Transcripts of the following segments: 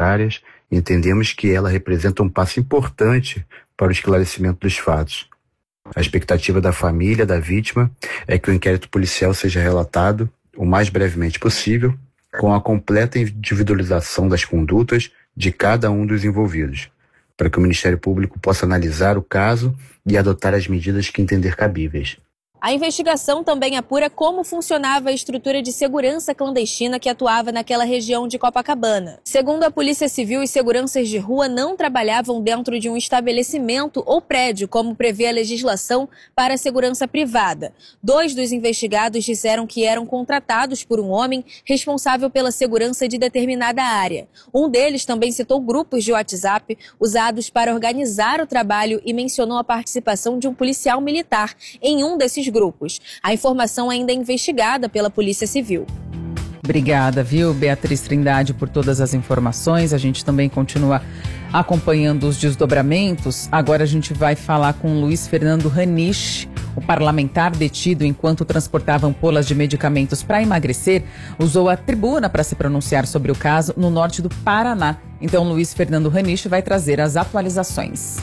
áreas, entendemos que ela representa um passo importante para o esclarecimento dos fatos. A expectativa da família da vítima é que o inquérito policial seja relatado o mais brevemente possível, com a completa individualização das condutas de cada um dos envolvidos, para que o Ministério Público possa analisar o caso e adotar as medidas que entender cabíveis. A investigação também apura como funcionava a estrutura de segurança clandestina que atuava naquela região de Copacabana. Segundo a Polícia Civil, os seguranças de rua não trabalhavam dentro de um estabelecimento ou prédio, como prevê a legislação para a segurança privada. 2 dos investigados disseram que eram contratados por um homem responsável pela segurança de determinada área. Um deles também citou grupos de WhatsApp usados para organizar o trabalho e mencionou a participação de um policial militar em um desses grupos. A informação ainda é investigada pela Polícia Civil. Obrigada, viu, Beatriz Trindade, por todas as informações. A gente também continua acompanhando os desdobramentos. Agora a gente vai falar com Luiz Fernando Raniche, o parlamentar detido enquanto transportava ampolas de medicamentos para emagrecer, usou a tribuna para se pronunciar sobre o caso no norte do Paraná. Então, Luiz Fernando Raniche vai trazer as atualizações.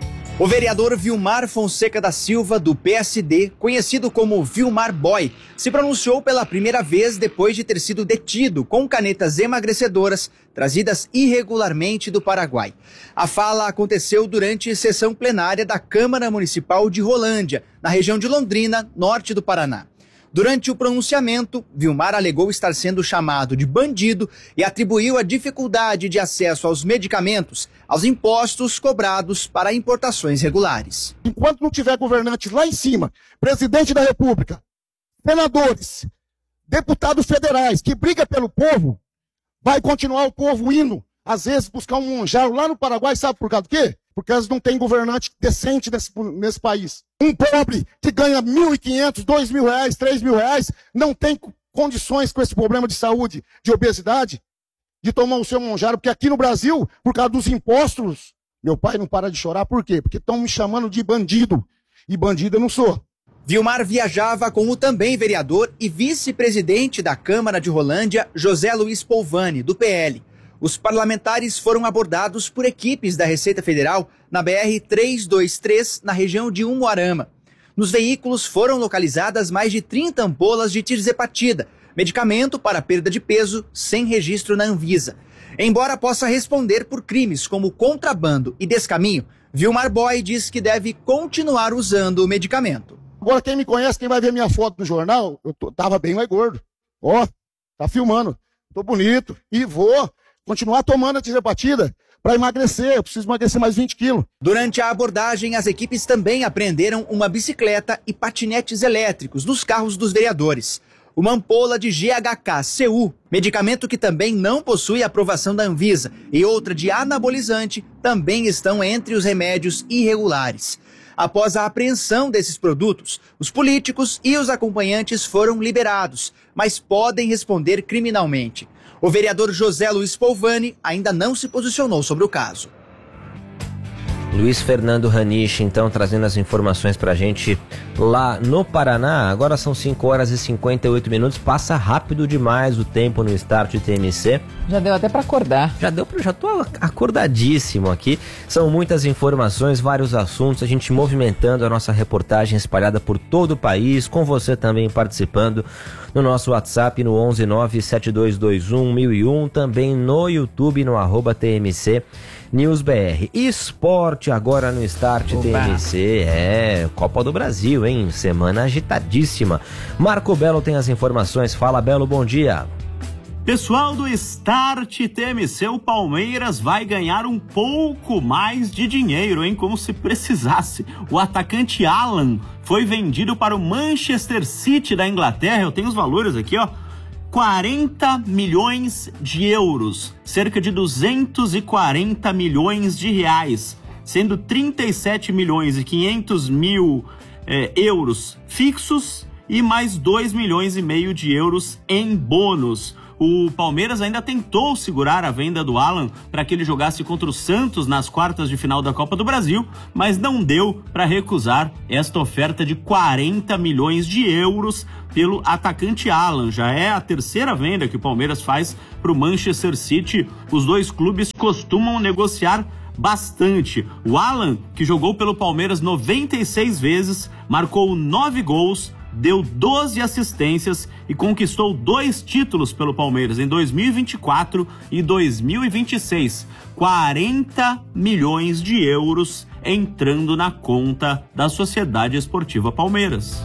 O vereador Vilmar Fonseca da Silva, do PSD, conhecido como Vilmar Boy, se pronunciou pela primeira vez depois de ter sido detido com canetas emagrecedoras trazidas irregularmente do Paraguai. A fala aconteceu durante sessão plenária da Câmara Municipal de Rolândia, na região de Londrina, norte do Paraná. Durante o pronunciamento, Vilmar alegou estar sendo chamado de bandido e atribuiu a dificuldade de acesso aos medicamentos aos impostos cobrados para importações regulares. Enquanto não tiver governantes lá em cima, presidente da República, senadores, deputados federais que brigam pelo povo, vai continuar o povo indo, às vezes, buscar um monjaro lá no Paraguai, sabe por causa do quê? Porque eles não têm governante decente nesse país. Um pobre que ganha R$1.500, R$2.000, R$3.000, não tem condições com esse problema de saúde, de obesidade, de tomar o seu monjaro. Porque aqui no Brasil, por causa dos impostos, meu pai não para de chorar. Por quê? Porque estão me chamando de bandido. E bandido eu não sou. Vilmar viajava com o também vereador e vice-presidente da Câmara de Rolândia, José Luiz Polvani, do PL. Os parlamentares foram abordados por equipes da Receita Federal na BR-323, na região de Umuarama. Nos veículos foram localizadas mais de 30 ampolas de tirzepatida, medicamento para perda de peso sem registro na Anvisa. Embora possa responder por crimes como contrabando e descaminho, Vilmar Boy diz que deve continuar usando o medicamento. Agora quem me conhece, quem vai ver minha foto no jornal, eu tava bem mais gordo. Ó, tá filmando, tô bonito e vou continuar tomando a tirzepatida para emagrecer. Eu preciso emagrecer mais 20 quilos. Durante a abordagem, as equipes também apreenderam uma bicicleta e patinetes elétricos nos carros dos vereadores. Uma ampola de GHK-CU, medicamento que também não possui aprovação da Anvisa, e outra de anabolizante também estão entre os remédios irregulares. Após a apreensão desses produtos, os políticos e os acompanhantes foram liberados, mas podem responder criminalmente. O vereador José Luiz Polvani ainda não se posicionou sobre o caso. Luiz Fernando Raniche, então, trazendo as informações pra gente lá no Paraná. Agora são 5 horas e 58 minutos. Passa rápido demais o tempo no Start TMC. Já deu até pra acordar. Já tô acordadíssimo aqui. São muitas informações, vários assuntos. A gente movimentando a nossa reportagem espalhada por todo o país, com você também participando no nosso WhatsApp no 11972211001, também no YouTube no @TMC News BR. Esporte agora no Start TMC. Copa do Brasil, hein? Semana agitadíssima. Marco Belo tem as informações. Fala, Belo, bom dia. Pessoal do Start TMC, o Palmeiras vai ganhar um pouco mais de dinheiro, hein? Como se precisasse. O atacante Alan foi vendido para o Manchester City da Inglaterra. Eu tenho os valores aqui, ó. 40 milhões de euros, cerca de 240 milhões de reais, sendo 37 milhões e 500 mil euros fixos e mais 2 milhões e meio de euros em bônus. O Palmeiras ainda tentou segurar a venda do Alan para que ele jogasse contra o Santos nas quartas de final da Copa do Brasil, mas não deu para recusar esta oferta de 40 milhões de euros pelo atacante Alan. Já é a terceira venda que o Palmeiras faz para o Manchester City. Os dois clubes costumam negociar bastante. O Alan, que jogou pelo Palmeiras 96 vezes, marcou 9 gols, deu 12 assistências e conquistou 2 títulos pelo Palmeiras em 2024 e 2026. 40 milhões de euros entrando na conta da Sociedade Esportiva Palmeiras.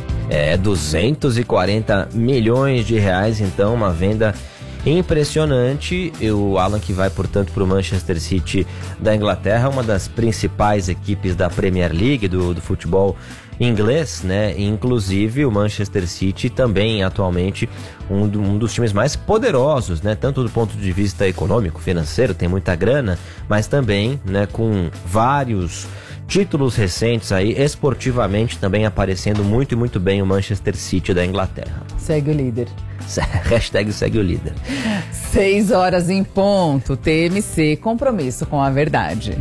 240 milhões de reais, então, uma venda impressionante. O Alan, que vai, portanto, para o Manchester City da Inglaterra, uma das principais equipes da Premier League, do futebol inglês, né? Inclusive o Manchester City também atualmente um dos times mais poderosos, né? Tanto do ponto de vista econômico, financeiro, tem muita grana, mas também, né, com vários títulos recentes aí, esportivamente também aparecendo muito e muito bem o Manchester City da Inglaterra. Segue o líder. Hashtag segue o líder. 6 horas em ponto. TMC, compromisso com a verdade.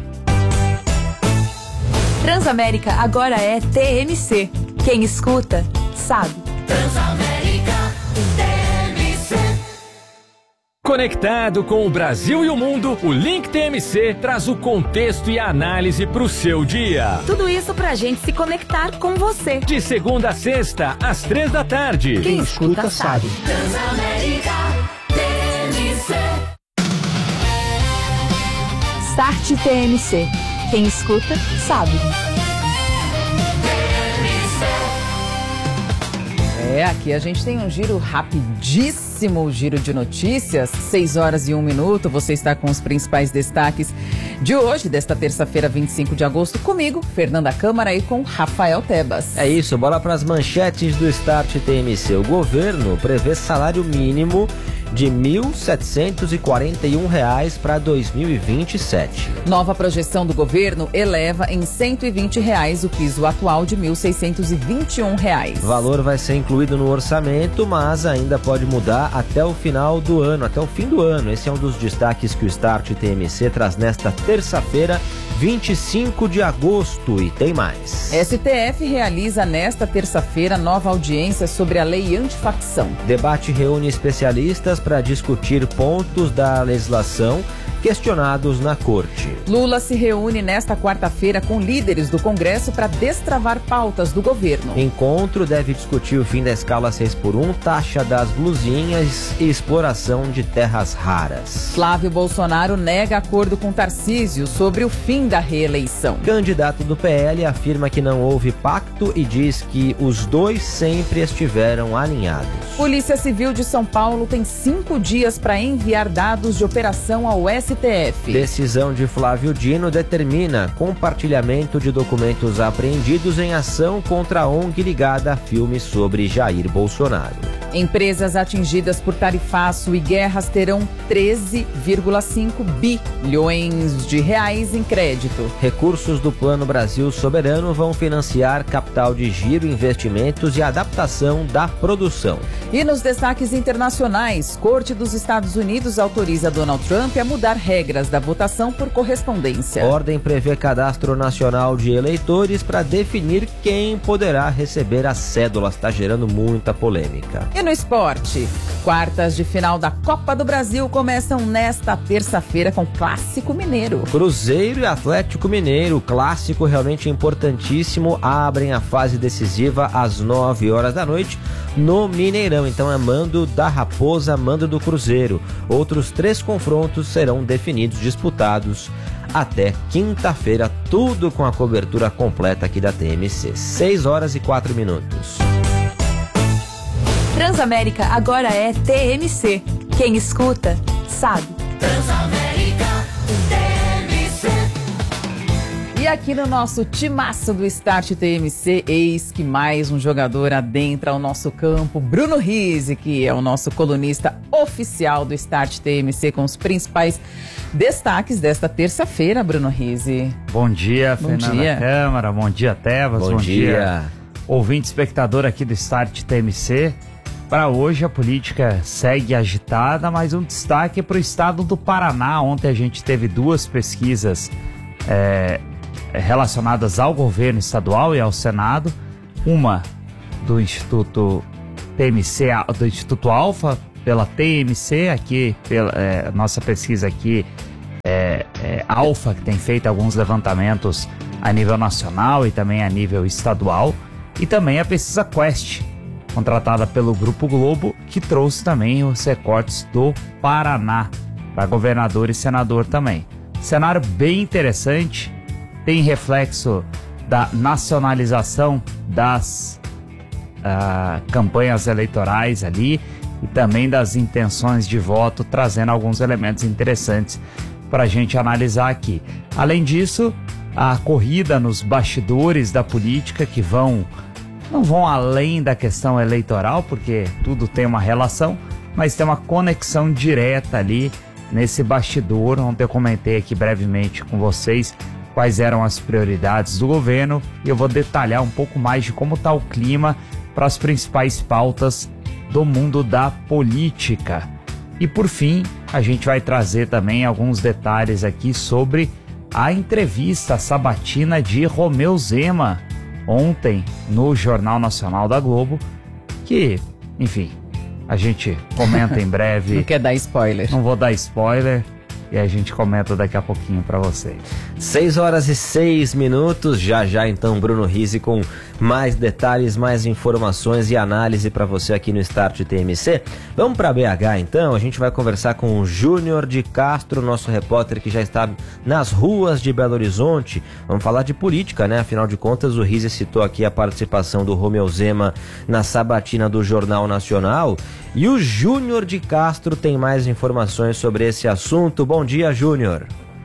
Transamérica agora é TMC. Quem escuta, sabe. Transamérica TMC. Conectado com o Brasil e o mundo, o Link TMC traz o contexto e a análise para o seu dia. Tudo isso pra gente se conectar com você. De segunda a sexta, às 3 da tarde. Quem escuta, sabe. Transamérica TMC. Start TMC. Quem escuta, sabe. Aqui a gente tem um giro rapidíssimo, giro de notícias, 6 horas e 1 minuto. Você está com os principais destaques de hoje, desta terça-feira, 25 de agosto, comigo, Fernanda Câmara, e com Rafael Tebas. É isso, bora para as manchetes do Start TMC. O governo prevê salário mínimo de R$ 1.741 para 2027. Nova projeção do governo eleva em R$ 120 o piso atual de R$ 1.621. O valor vai ser incluído no orçamento, mas ainda pode mudar até o final do ano, até o fim do ano. Esse é um dos destaques que o Start TMC traz nesta terça-feira, 25 de agosto, e tem mais. STF realiza nesta terça-feira nova audiência sobre a lei antifacção. Debate reúne especialistas para discutir pontos da legislação questionados na corte. Lula se reúne nesta quarta-feira com líderes do Congresso para destravar pautas do governo. Encontro deve discutir o fim da escala 6x1, taxa das blusinhas e exploração de terras raras. Flávio Bolsonaro nega acordo com Tarcísio sobre o fim da reeleição. Candidato do PL afirma que não houve pacto e diz que os dois sempre estiveram alinhados. Polícia Civil de São Paulo tem 5 dias para enviar dados de operação ao STF. Decisão de Flávio Dino determina compartilhamento de documentos apreendidos em ação contra a ONG ligada a filmes sobre Jair Bolsonaro. Empresas atingidas por tarifaço e guerras terão 13,5 bilhões de reais em crédito. Recursos do Plano Brasil Soberano vão financiar capital de giro, investimentos e adaptação da produção. E nos destaques internacionais, Corte dos Estados Unidos autoriza Donald Trump a mudar regras da votação por correspondência. Ordem prevê cadastro nacional de eleitores para definir quem poderá receber as cédulas. Está gerando muita polêmica. E no esporte, quartas de final da Copa do Brasil começam nesta terça-feira com Clássico Mineiro. Cruzeiro e Atlético Mineiro, clássico realmente importantíssimo, abrem a fase decisiva às 9 horas da noite no Mineirão. Então é mando da Raposa, mando do Cruzeiro. Outros 3 confrontos serão definidos, disputados até quinta-feira, tudo com a cobertura completa aqui da TMC. 6 horas e 4 minutos. Transamérica agora é TMC. Quem escuta, sabe. Transamérica TMC. E aqui no nosso timaço do Start TMC, eis que mais um jogador adentra o nosso campo, Bruno Rizzi, que é o nosso colunista oficial do Start TMC, com os principais destaques desta terça-feira, Bruno Rizzi. Bom dia, Fernanda Câmara, bom dia, Tebas, Bom dia. Ouvinte espectador aqui do Start TMC. para hoje a política segue agitada, mas um destaque para o estado do Paraná. Ontem a gente teve 2 pesquisas relacionadas ao governo estadual e ao Senado. Uma do Instituto TMC, do Instituto Alfa, pela TMC, aqui, nossa pesquisa aqui Alfa, que tem feito alguns levantamentos a nível nacional e também a nível estadual, e também a pesquisa Quest, contratada pelo Grupo Globo, que trouxe também os recortes do Paraná, para governador e senador também. Cenário bem interessante, tem reflexo da nacionalização das campanhas eleitorais ali e também das intenções de voto, trazendo alguns elementos interessantes para a gente analisar aqui. Além disso, a corrida nos bastidores da política que não vão além da questão eleitoral, porque tudo tem uma relação, mas tem uma conexão direta ali nesse bastidor. Ontem eu comentei aqui brevemente com vocês quais eram as prioridades do governo e eu vou detalhar um pouco mais de como está o clima para as principais pautas do mundo da política. E por fim, a gente vai trazer também alguns detalhes aqui sobre a entrevista sabatina de Romeu Zema ontem no Jornal Nacional da Globo, que, enfim, a gente comenta em breve. Não quer dar spoiler. Não vou dar spoiler. E a gente comenta daqui a pouquinho para vocês. 6h06, já então Bruno Rizzi com mais detalhes, mais informações e análise para você aqui no Start TMC. Vamos para BH então, a gente vai conversar com o Júnior de Castro, nosso repórter que já está nas ruas de Belo Horizonte. Vamos falar de política, né? Afinal de contas, o Rizzi citou aqui a participação do Romeu Zema na sabatina do Jornal Nacional. E o Júnior de Castro tem mais informações sobre esse assunto. Bom dia, Júnior.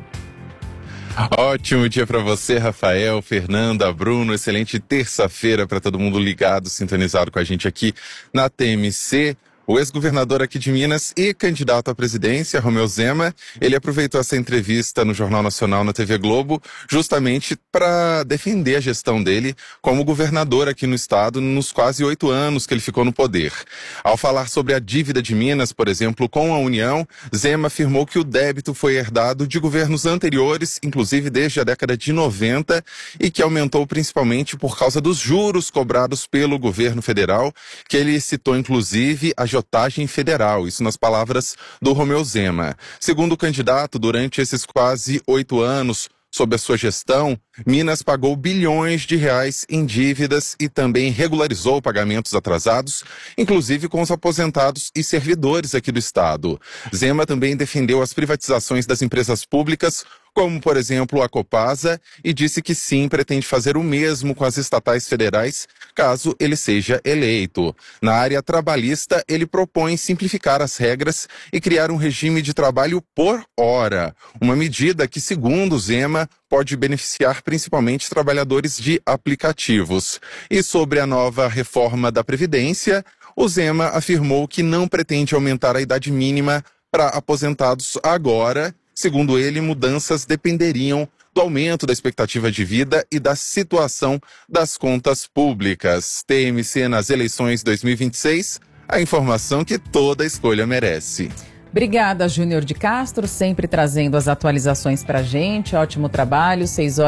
Ótimo dia para você, Rafael, Fernanda, Bruno. Excelente terça-feira para todo mundo ligado, sintonizado com a gente aqui na TMC. O ex-governador aqui de Minas e candidato à presidência, Romeu Zema, ele aproveitou essa entrevista no Jornal Nacional, na TV Globo, justamente para defender a gestão dele como governador aqui no estado nos quase 8 anos que ele ficou no poder. Ao falar sobre a dívida de Minas, por exemplo, com a União, Zema afirmou que o débito foi herdado de governos anteriores, inclusive desde a década de 90, e que aumentou principalmente por causa dos juros cobrados pelo governo federal, que ele citou inclusive a agiotagem federal, isso nas palavras do Romeu Zema. Segundo o candidato, durante esses quase 8 anos, sob a sua gestão, Minas pagou bilhões de reais em dívidas e também regularizou pagamentos atrasados, inclusive com os aposentados e servidores aqui do estado. Zema também defendeu as privatizações das empresas públicas, como, por exemplo, a Copasa, e disse que sim, pretende fazer o mesmo com as estatais federais, caso ele seja eleito. Na área trabalhista, ele propõe simplificar as regras e criar um regime de trabalho por hora, uma medida que, segundo Zema, pode beneficiar principalmente trabalhadores de aplicativos. E sobre a nova reforma da Previdência, o Zema afirmou que não pretende aumentar a idade mínima para aposentados agora. Segundo ele, mudanças dependeriam do aumento da expectativa de vida e da situação das contas públicas. TMC nas eleições 2026, a informação que toda escolha merece. Obrigada, Júnior de Castro, sempre trazendo as atualizações pra gente. Ótimo trabalho,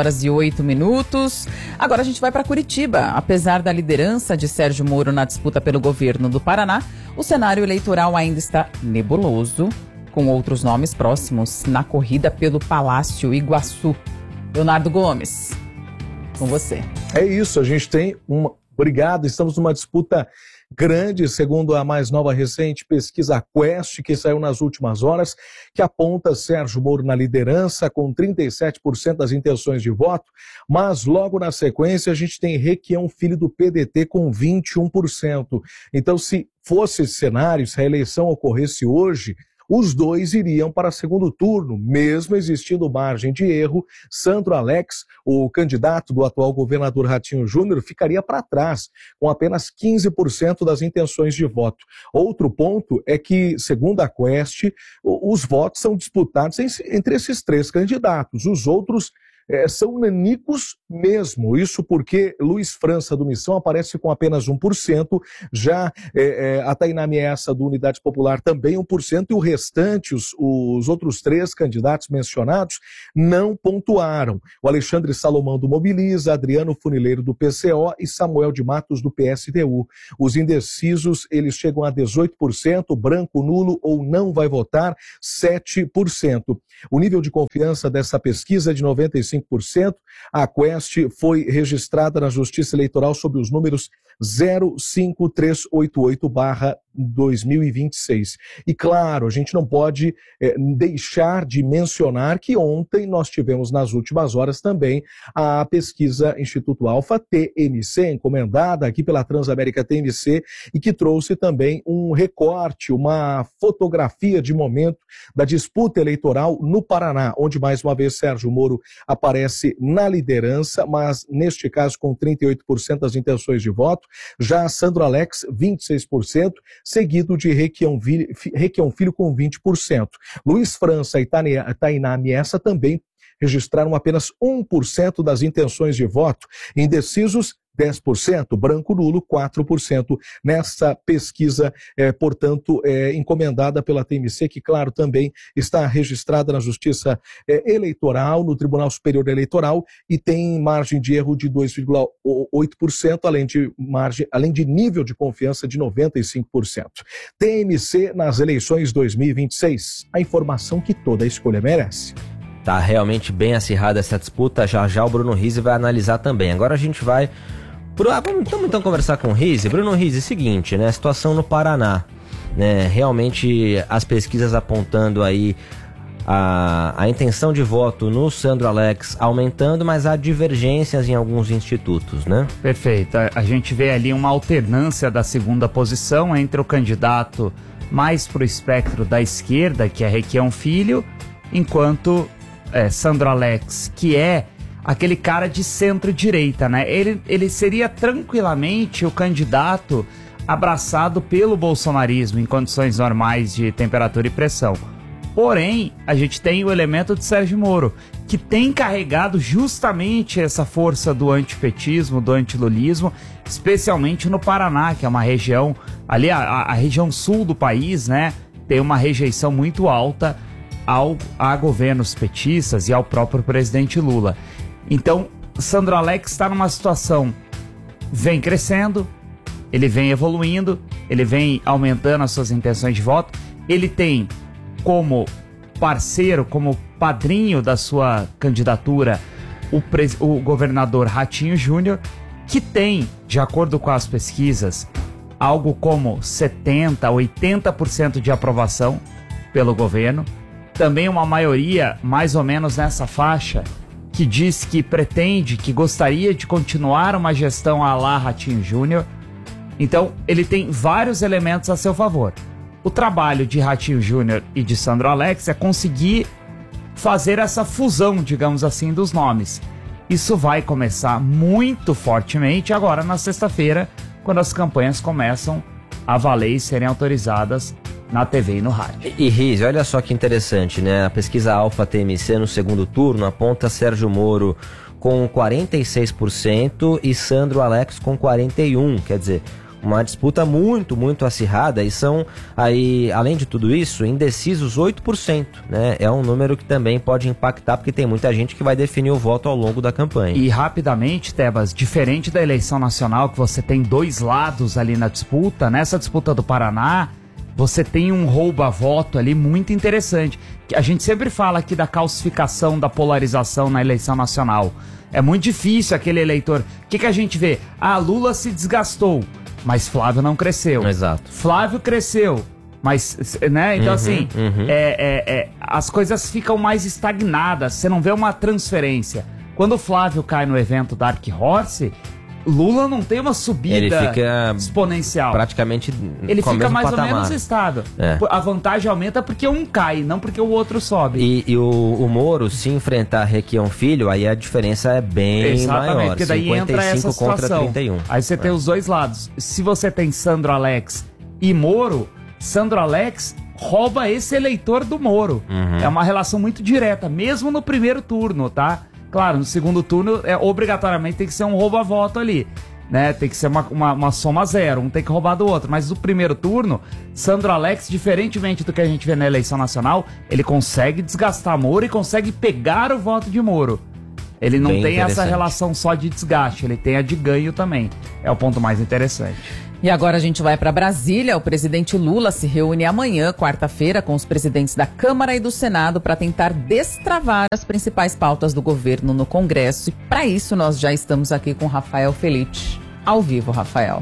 6h08. Agora a gente vai para Curitiba. Apesar da liderança de Sérgio Moro na disputa pelo governo do Paraná, o cenário eleitoral ainda está nebuloso, com outros nomes próximos na corrida pelo Palácio Iguaçu. Leonardo Gomes, com você. É isso, a gente tem uma... Obrigado, estamos numa disputa grande, segundo a mais nova recente pesquisa Quest, que saiu nas últimas horas, que aponta Sérgio Moro na liderança com 37% das intenções de voto, mas logo na sequência a gente tem Requião Filho do PDT com 21%. Então, se fosse esse cenário, se a eleição ocorresse hoje, os dois iriam para segundo turno, mesmo existindo margem de erro. Sandro Alex, o candidato do atual governador Ratinho Júnior, ficaria para trás, com apenas 15% das intenções de voto. Outro ponto é que, segundo a Quest, os votos são disputados entre esses 3 candidatos. Os outros são nanicos mesmo. Isso porque Luiz França do Missão aparece com apenas 1%, já a Tainá Miessa do Unidade Popular também 1%, e o restante, os outros 3 candidatos mencionados, não pontuaram. O Alexandre Salomão do Mobiliza, Adriano Funileiro do PCO e Samuel de Matos do PSTU. Os indecisos, eles chegam a 18%, branco, nulo ou não vai votar, 7%. O nível de confiança dessa pesquisa é de 95%. A Quest foi registrada na Justiça Eleitoral sob os números 05388/2026. E claro, a gente não pode deixar de mencionar que ontem nós tivemos nas últimas horas também a pesquisa Instituto Alfa TMC, encomendada aqui pela Transamérica TMC, e que trouxe também um recorte, uma fotografia de momento da disputa eleitoral no Paraná, onde mais uma vez Sérgio Moro aparece na liderança, mas neste caso com 38% das intenções de voto. Já Sandro Alex, 26%, seguido de Requião Filho com 20%. Luiz França e Tainá Miessa também registraram apenas 1% das intenções de voto. Indecisos, 10%, branco nulo, 4%, nessa pesquisa, portanto, encomendada pela TMC, que, claro, também está registrada na Justiça Eleitoral, no Tribunal Superior Eleitoral, e tem margem de erro de 2,8%, além de nível de confiança de 95%. TMC nas eleições 2026, a informação que toda escolha merece. Tá realmente bem acirrada essa disputa, já o Bruno Rizzi vai analisar também. Agora a gente vai... Vamos então conversar com o Rizzi. Bruno Rizzi, seguinte, né? A situação no Paraná, né? Realmente as pesquisas apontando aí a intenção de voto no Sandro Alex aumentando, mas há divergências em alguns institutos, né? Perfeito. A gente vê ali uma alternância da segunda posição entre o candidato mais pro espectro da esquerda, que é Requião Filho, enquanto Sandro Alex, que é aquele cara de centro-direita, né? Ele seria tranquilamente o candidato abraçado pelo bolsonarismo em condições normais de temperatura e pressão. Porém, a gente tem o elemento de Sérgio Moro, que tem carregado justamente essa força do antipetismo, do antilulismo, especialmente no Paraná, que é uma região, ali a região sul do país, né? Tem uma rejeição muito alta a governos petistas e ao próprio presidente Lula. Então, Sandro Alex está numa situação, vem crescendo, ele vem evoluindo, ele vem aumentando as suas intenções de voto, ele tem como parceiro, como padrinho da sua candidatura, o governador Ratinho Júnior, que tem, de acordo com as pesquisas, algo como 70%, 80% de aprovação pelo governo, também uma maioria mais ou menos nessa faixa, que diz que pretende, que gostaria de continuar uma gestão à la Ratinho Júnior. Então, ele tem vários elementos a seu favor. O trabalho de Ratinho Júnior e de Sandro Alex é conseguir fazer essa fusão, digamos assim, dos nomes. Isso vai começar muito fortemente agora na sexta-feira, quando as campanhas começam a valer e serem autorizadas na TV e no rádio. E Rizzi, olha só que interessante, né? A pesquisa Alfa TMC no segundo turno aponta Sérgio Moro com 46% e Sandro Alex com 41%. Quer dizer, uma disputa muito, muito acirrada, e são aí, além de tudo isso, indecisos 8%, né? É um número que também pode impactar, porque tem muita gente que vai definir o voto ao longo da campanha. E rapidamente, Tebas, diferente da eleição nacional, que você tem dois lados ali na disputa, nessa disputa do Paraná, você tem um rouba-voto ali muito interessante. A gente sempre fala aqui da calcificação, da polarização na eleição nacional. É muito difícil aquele eleitor... O que a gente vê? Lula se desgastou, mas Flávio não cresceu. Exato. Flávio cresceu, mas... né? Então, as coisas ficam mais estagnadas. Você não vê uma transferência. Quando o Flávio cai no evento Dark Horse... Lula não tem uma subida ele fica exponencial. Praticamente ele fica mais patamar. ou menos estável. A vantagem aumenta porque um cai, não porque o outro sobe. E o Moro, se enfrentar Requião Filho, aí a diferença é bem maior. Porque daí 55 entra essa situação. Contra 31. Aí você tem os dois lados. Se você tem Sandro Alex e Moro, Sandro Alex rouba esse eleitor do Moro. É uma relação muito direta, mesmo no primeiro turno, tá? Claro, no segundo turno, obrigatoriamente tem que ser um rouba-voto ali, né? Tem que ser uma soma zero, um tem que roubar do outro. Mas no primeiro turno, Sandro Alex, diferentemente do que a gente vê na eleição nacional, ele consegue desgastar Moro e consegue pegar o voto de Moro. Ele não tem essa relação só de desgaste, ele tem a de ganho também. É o ponto mais interessante. E agora a gente vai para Brasília. O presidente Lula se reúne amanhã, quarta-feira, com os presidentes da Câmara e do Senado para tentar destravar as principais pautas do governo no Congresso. E para isso nós já estamos aqui com Rafael Felite, ao vivo, Rafael.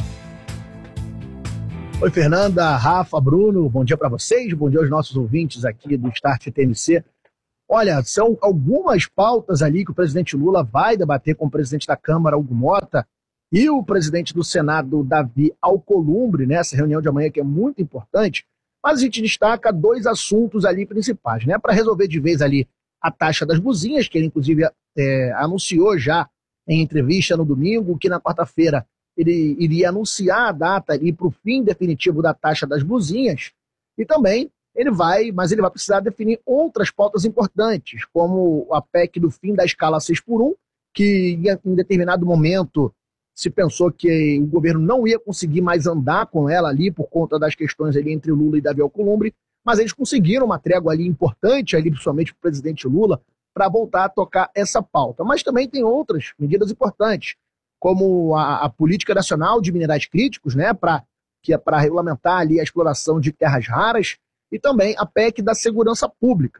Oi, Fernanda, Rafa, Bruno, bom dia para vocês, bom dia aos nossos ouvintes aqui do Start TMC. Olha, são algumas pautas ali que o presidente Lula vai debater com o presidente da Câmara, Hugo Mota, e o presidente do Senado, Davi Alcolumbre, nessa reunião de amanhã que é muito importante, mas a gente destaca 2 assuntos ali principais, né? Para resolver de vez ali a taxa das buzinhas, que ele inclusive anunciou já em entrevista no domingo, que na quarta-feira ele iria anunciar a data ali para o fim definitivo da taxa das buzinhas, e também ele vai precisar definir outras pautas importantes, como a PEC do fim da escala 6x1, que em determinado momento se pensou que o governo não ia conseguir mais andar com ela ali por conta das questões ali entre Lula e Davi Alcolumbre, mas eles conseguiram uma trégua ali importante, ali principalmente para o presidente Lula, para voltar a tocar essa pauta. Mas também tem outras medidas importantes, como a Política Nacional de Minerais Críticos, né, que é para regulamentar ali a exploração de terras raras, e também a PEC da Segurança Pública.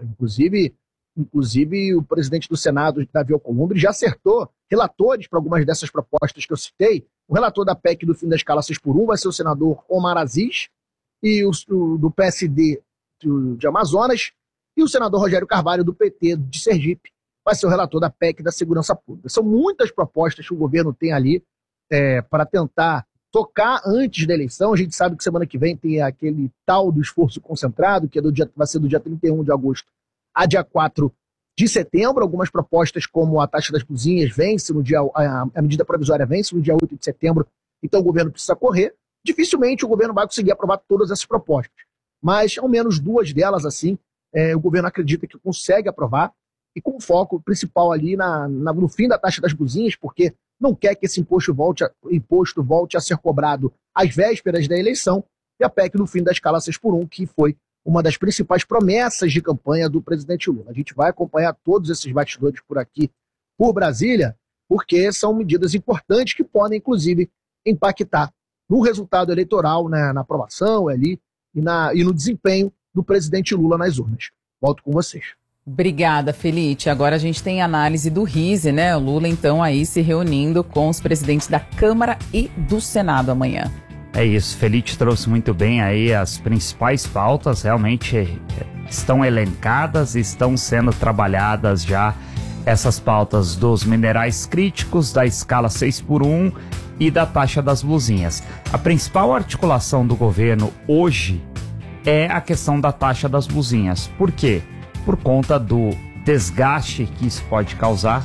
Inclusive, o presidente do Senado, Davi Alcolumbre, já acertou relatores para algumas dessas propostas que eu citei. O relator da PEC do fim da escala 6x1 vai ser o senador Omar Aziz, e o do PSD de Amazonas, e o senador Rogério Carvalho, do PT de Sergipe, vai ser o relator da PEC da Segurança Pública. São muitas propostas que o governo tem ali para tentar tocar antes da eleição. A gente sabe que semana que vem tem aquele tal do esforço concentrado, que vai ser do dia 31 de agosto a dia 4 de setembro. Algumas propostas, como a taxa das buzinhas, vence no dia, a medida provisória vence no dia 8 de setembro, então o governo precisa correr. Dificilmente o governo vai conseguir aprovar todas essas propostas, mas ao menos 2 delas, assim, o governo acredita que consegue aprovar, e com foco principal ali no fim da taxa das buzinhas, porque não quer que esse imposto volte a ser cobrado às vésperas da eleição, e a PEC no fim da escala 6x1, que foi uma das principais promessas de campanha do presidente Lula. A gente vai acompanhar todos esses bastidores por aqui, por Brasília, porque são medidas importantes que podem, inclusive, impactar no resultado eleitoral, né, na aprovação ali e no desempenho do presidente Lula nas urnas. Volto com vocês. Obrigada, Felite. Agora a gente tem análise do Rise, né? O Lula, então, aí se reunindo com os presidentes da Câmara e do Senado amanhã. É isso, Felite trouxe muito bem aí as principais pautas, realmente estão elencadas, estão sendo trabalhadas já essas pautas dos minerais críticos, da escala 6x1 e da taxa das blusinhas. A principal articulação do governo hoje é a questão da taxa das blusinhas. Por quê? Por conta do desgaste que isso pode causar,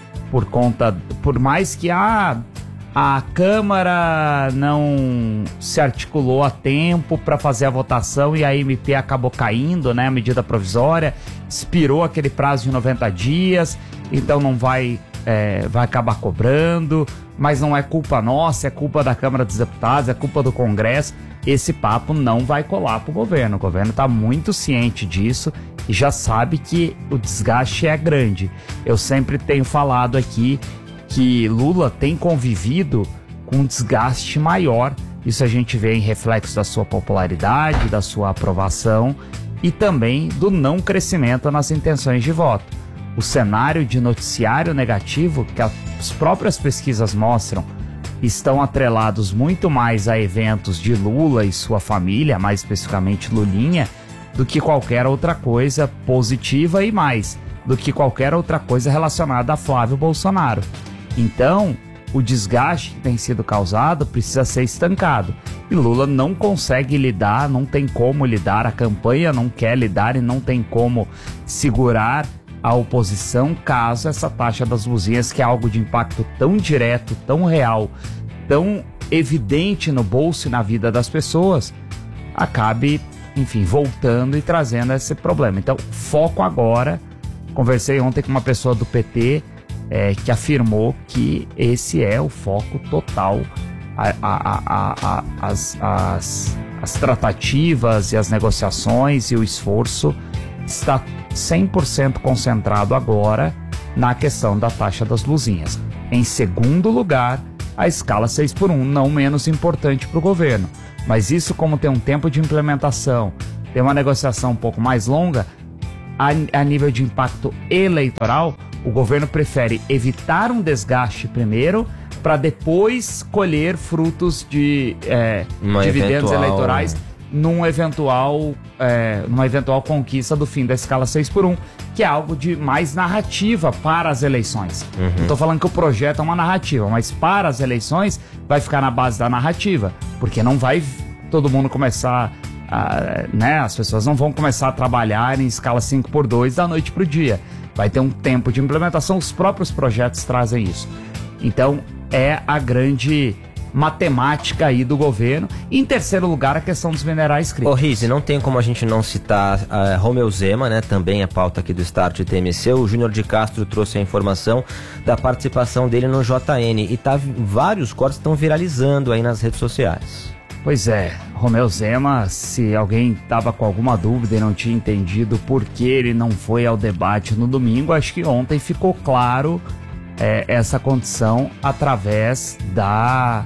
por mais que a Câmara não se articulou a tempo para fazer a votação e a MP acabou caindo, né? A medida provisória expirou aquele prazo de 90 dias, então não vai acabar cobrando, mas não é culpa nossa, é culpa da Câmara dos Deputados, é culpa do Congresso. Esse papo não vai colar para o governo está muito ciente disso e já sabe que o desgaste é grande. Eu sempre tenho falado aqui que Lula tem convivido com um desgaste maior. Isso a gente vê em reflexo da sua popularidade, da sua aprovação e também do não crescimento nas intenções de voto. O cenário de noticiário negativo, que as próprias pesquisas mostram, estão atrelados muito mais a eventos de Lula e sua família, mais especificamente Lulinha, do que qualquer outra coisa positiva e mais do que qualquer outra coisa relacionada a Flávio Bolsonaro. Então, o desgaste que tem sido causado precisa ser estancado. E Lula não consegue lidar, não tem como lidar, a campanha não quer lidar e não tem como segurar a oposição caso essa taxa das buzinhas, que é algo de impacto tão direto, tão real, tão evidente no bolso e na vida das pessoas, acabe, enfim, voltando e trazendo esse problema. Então, foco agora. Conversei ontem com uma pessoa do PT, que afirmou que esse é o foco total. As tratativas e as negociações e o esforço está 100% concentrado agora na questão da taxa das luzinhas. Em segundo lugar, a escala 6x1, não menos importante para o governo. Mas isso, como tem um tempo de implementação, tem uma negociação um pouco mais longa, a nível de impacto eleitoral, o governo prefere evitar um desgaste primeiro, para depois colher frutos de dividendos eleitorais numa eventual conquista do fim da escala 6x1, que é algo de mais narrativa para as eleições. Não estou falando que o projeto é uma narrativa, mas para as eleições vai ficar na base da narrativa, porque não vai todo mundo começar, as pessoas não vão começar a trabalhar em escala 5x2 da noite para o dia. Vai ter um tempo de implementação, os próprios projetos trazem isso. Então, é a grande matemática aí do governo. E, em terceiro lugar, a questão dos minerais críticos. Ô Rizzi, não tem como a gente não citar Romeu Zema, né? Também a pauta aqui do Start TMC. O Júnior de Castro trouxe a informação da participação dele no JN. E vários cortes estão viralizando aí nas redes sociais. Pois é, Romeu Zema, se alguém estava com alguma dúvida e não tinha entendido por que ele não foi ao debate no domingo, acho que ontem ficou claro essa condição através da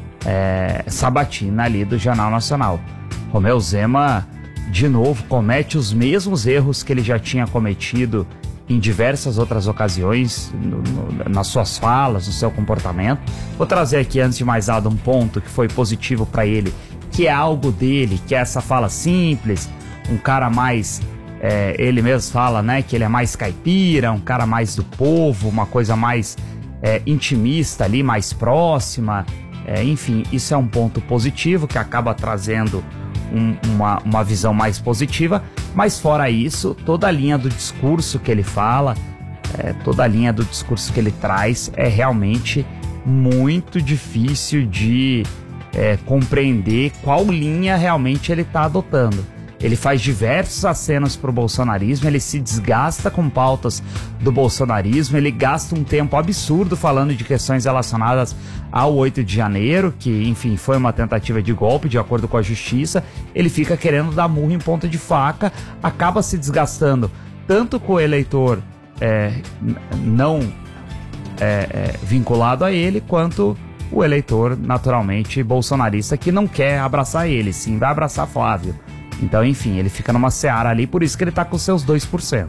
sabatina ali do Jornal Nacional. Romeu Zema, de novo, comete os mesmos erros que ele já tinha cometido em diversas outras ocasiões, nas suas falas, no seu comportamento. Vou trazer aqui, antes de mais nada, um ponto que foi positivo para ele, que é algo dele, que é essa fala simples, um cara mais... ele mesmo fala, né, que ele é mais caipira, um cara mais do povo, uma coisa mais intimista ali, mais próxima. Enfim, isso é um ponto positivo que acaba trazendo uma visão mais positiva. Mas fora isso, toda a linha do discurso que ele fala, toda a linha do discurso que ele traz é realmente muito difícil de compreender qual linha realmente ele está adotando. Ele faz diversos acenos para o bolsonarismo, ele se desgasta com pautas do bolsonarismo, ele gasta um tempo absurdo falando de questões relacionadas ao 8 de janeiro, que, enfim, foi uma tentativa de golpe, de acordo com a justiça. Ele fica querendo dar murro em ponta de faca, acaba se desgastando tanto com o eleitor não vinculado a ele, quanto o eleitor, naturalmente, bolsonarista, que não quer abraçar ele, sim, vai abraçar Flávio. Então, enfim, ele fica numa seara ali, por isso que ele está com seus 2%.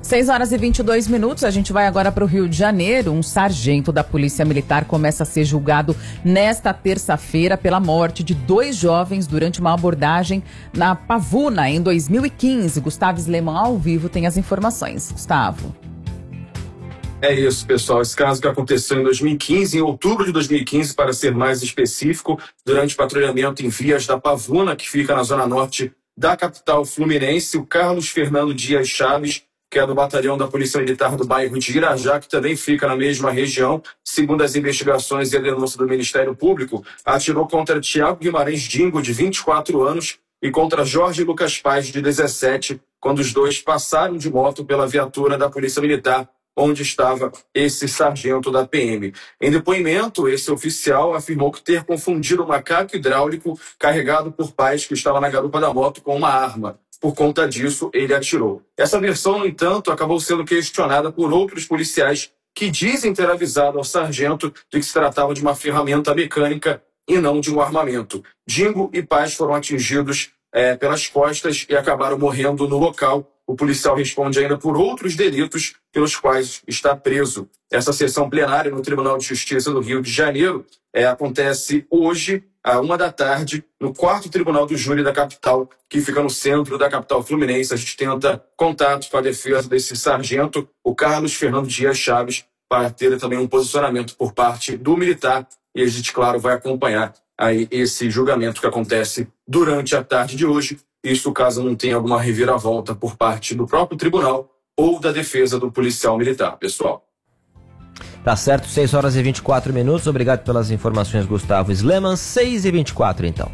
6h22, a gente vai agora para o Rio de Janeiro. Um sargento da Polícia Militar começa a ser julgado nesta terça-feira pela morte de 2 jovens durante uma abordagem na Pavuna, em 2015. Gustavo Sleman, ao vivo, tem as informações. Gustavo. É isso, pessoal. Esse caso que aconteceu em 2015, em outubro de 2015, para ser mais específico, durante patrulhamento em vias da Pavuna, que fica na zona norte da capital fluminense. O Carlos Fernando Dias Chaves, que é do batalhão da Polícia Militar do bairro de Irajá, que também fica na mesma região, segundo as investigações e a denúncia do Ministério Público, atirou contra Tiago Guimarães Dingo, de 24 anos, e contra Jorge Lucas Paz, de 17, quando os dois passaram de moto pela viatura da Polícia Militar, onde estava esse sargento da PM. Em depoimento, esse oficial afirmou que ter confundido um macaco hidráulico carregado por Paz, que estava na garupa da moto, com uma arma. Por conta disso, ele atirou. Essa versão, no entanto, acabou sendo questionada por outros policiais que dizem ter avisado ao sargento de que se tratava de uma ferramenta mecânica e não de um armamento. Dingo e Paz foram atingidos pelas costas e acabaram morrendo no local. O policial responde ainda por outros delitos pelos quais está preso. Essa sessão plenária no Tribunal de Justiça do Rio de Janeiro acontece hoje, à 13h, no 4º Tribunal do Júri da capital, que fica no centro da capital fluminense. A gente tenta contato com a defesa desse sargento, o Carlos Fernando Dias Chaves, para ter também um posicionamento por parte do militar. E a gente, claro, vai acompanhar aí esse julgamento que acontece durante a tarde de hoje. Isso caso não tenha alguma reviravolta por parte do próprio tribunal ou da defesa do policial militar, pessoal. Tá certo, 6h24. Obrigado pelas informações, Gustavo Sleman. 6h24, então.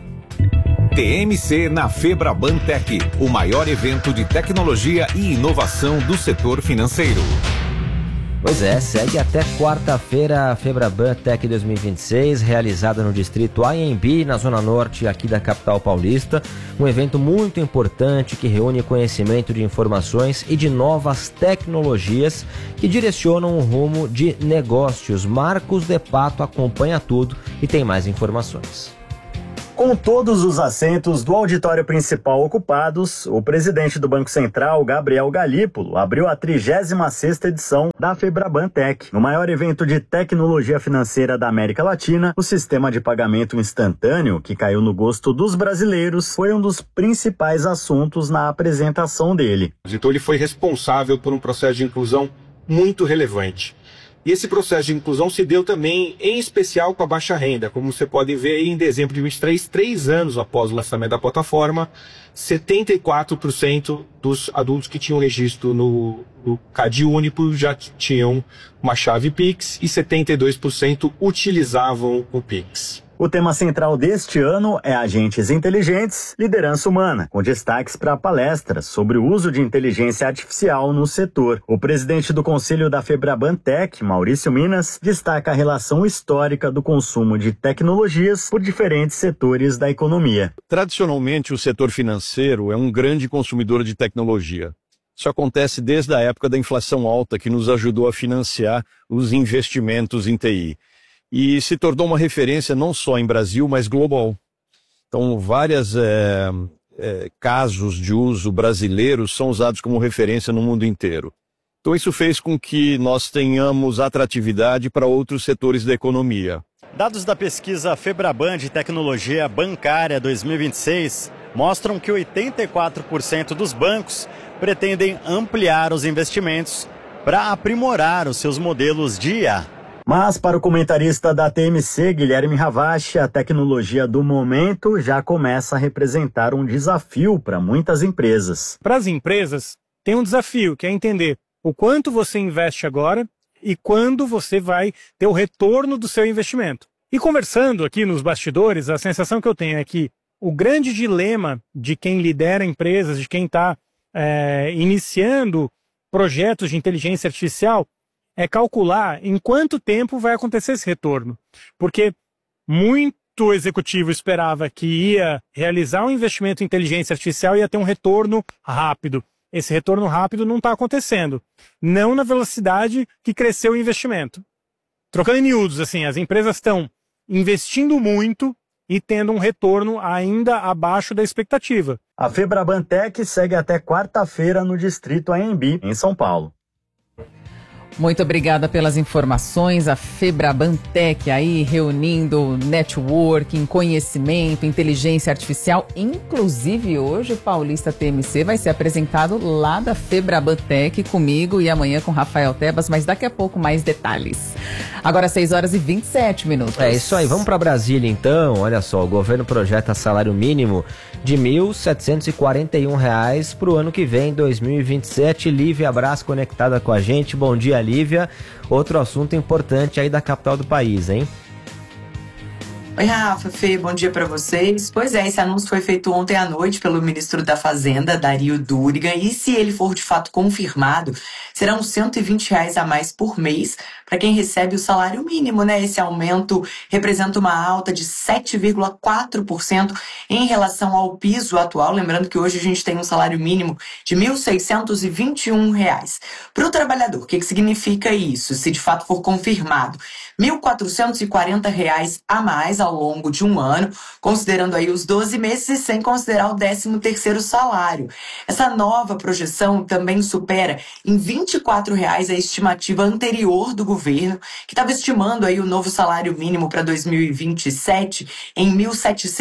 TMC na Febraban Tech, o maior evento de tecnologia e inovação do setor financeiro. Pois é, segue até quarta-feira a Febraban Tech 2026, realizada no distrito Anhembi, na zona norte aqui da capital paulista. Um evento muito importante que reúne conhecimento de informações e de novas tecnologias que direcionam o rumo de negócios. Marcos de Pato acompanha tudo e tem mais informações. Com todos os assentos do auditório principal ocupados, o presidente do Banco Central, Gabriel Galípolo, abriu a 36ª edição da Febraban Tech. No maior evento de tecnologia financeira da América Latina, o sistema de pagamento instantâneo, que caiu no gosto dos brasileiros, foi um dos principais assuntos na apresentação dele. Então ele foi responsável por um processo de inclusão muito relevante. E esse processo de inclusão se deu também, em especial, com a baixa renda. Como você pode ver aí, em dezembro de 2023, 3 anos após o lançamento da plataforma, 74% dos adultos que tinham registro no CAD Único já tinham uma chave Pix e 72% utilizavam o Pix. O tema central deste ano é agentes inteligentes, liderança humana, com destaques para palestras sobre o uso de inteligência artificial no setor. O presidente do Conselho da Febraban Tech, Maurício Minas, destaca a relação histórica do consumo de tecnologias por diferentes setores da economia. Tradicionalmente, o setor financeiro é um grande consumidor de tecnologia. Isso acontece desde a época da inflação alta, que nos ajudou a financiar os investimentos em TI. E se tornou uma referência não só em Brasil, mas global. Então, vários casos de uso brasileiros são usados como referência no mundo inteiro. Então, isso fez com que nós tenhamos atratividade para outros setores da economia. Dados da pesquisa Febraban de Tecnologia Bancária 2026 mostram que 84% dos bancos pretendem ampliar os investimentos para aprimorar os seus modelos de IA. Mas, para o comentarista da TMC, Guilherme Ravache, a tecnologia do momento já começa a representar um desafio para muitas empresas. Para as empresas, tem um desafio, que é entender o quanto você investe agora e quando você vai ter o retorno do seu investimento. E conversando aqui nos bastidores, a sensação que eu tenho é que o grande dilema de quem lidera empresas, de quem está iniciando projetos de inteligência artificial, é calcular em quanto tempo vai acontecer esse retorno. Porque muito executivo esperava que ia realizar um investimento em inteligência artificial e ia ter um retorno rápido. Esse retorno rápido não está acontecendo. Não na velocidade que cresceu o investimento. Trocando em miúdos, assim, as empresas estão investindo muito e tendo um retorno ainda abaixo da expectativa. A Febraban Tech segue até quarta-feira no distrito Anhembi, em São Paulo. Muito obrigada pelas informações. A Febraban Tech aí reunindo networking, conhecimento, inteligência artificial. Inclusive hoje o Paulista TMC vai ser apresentado lá da Febraban Tech comigo e amanhã com Rafael Tebas, mas daqui a pouco mais detalhes. Agora 6h27. É isso aí, vamos para Brasília então. Olha só, o governo projeta salário mínimo de R$ 1.741 para o ano que vem, 2027. Lívia Brás conectada com a gente. Bom dia, Lívia. Outro assunto importante aí da capital do país, hein? Oi, Rafa, Fê, bom dia para vocês. Pois é, esse anúncio foi feito ontem à noite pelo ministro da Fazenda, Dario Durigan, e se ele for de fato confirmado, serão R$ 120 a mais por mês para quem recebe o salário mínimo, né? Esse aumento representa uma alta de 7,4% em relação ao piso atual, lembrando que hoje a gente tem um salário mínimo de R$ 1.621. Para o trabalhador, o que significa isso, se de fato for confirmado? R$ 1.440 a mais ao longo de um ano, considerando aí os 12 meses e sem considerar o 13º salário. Essa nova projeção também supera em R$ 24 a estimativa anterior do governo, que estava estimando aí o novo salário mínimo para 2027 em R$